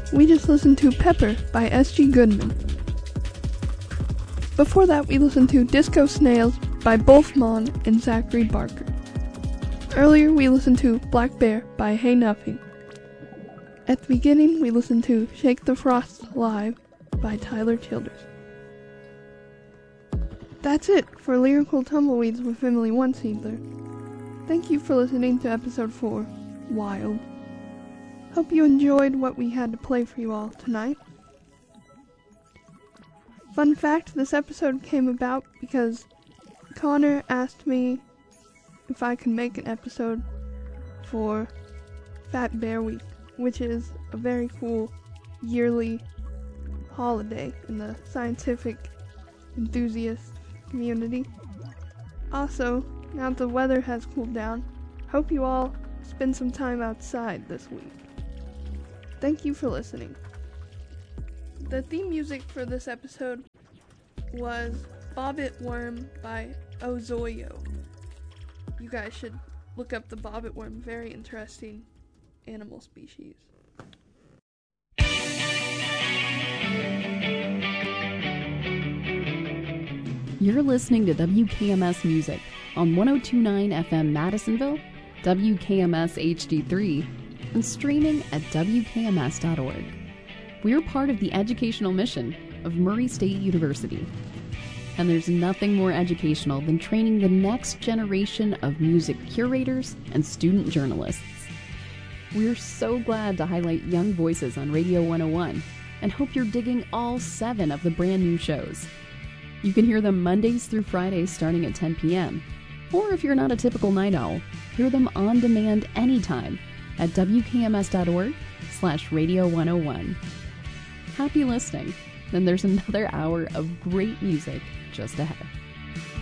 we just listened to Pepper by S.G. Goodman. Before that, we listened to Disco Snails by Bolfman and Zachary Barker. Earlier, we listened to Black Bear by Hey Nothing. At the beginning, we listened to Shake the Frost Live by Tyler Childers. That's it for Lyrical Tumbleweeds with Emily Onesiedler. Thank you for listening to episode 4, Wild. Hope you enjoyed what we had to play for you all tonight. Fun fact, this episode came about because Connor asked me if I could make an episode for Fat Bear Week, which is a very cool yearly holiday in the scientific enthusiast community. Also, now that the weather has cooled down, hope you all spend some time outside this week. Thank you for listening. The theme music for this episode was Bobbit Worm by Ozoyo. You guys should look up the bobbit worm, very interesting animal species. You're listening to WKMS Music on 102.9 FM Madisonville, WKMS HD3, and streaming at WKMS.org. We're part of the educational mission of Murray State University. And there's nothing more educational than training the next generation of music curators and student journalists. We're so glad to highlight young voices on Radio 101 and hope you're digging all 7 of the brand new shows. You can hear them Mondays through Fridays starting at 10 p.m. Or if you're not a typical night owl, hear them on demand anytime at WKMS.org/Radio101. Happy listening, and there's another hour of great music just ahead.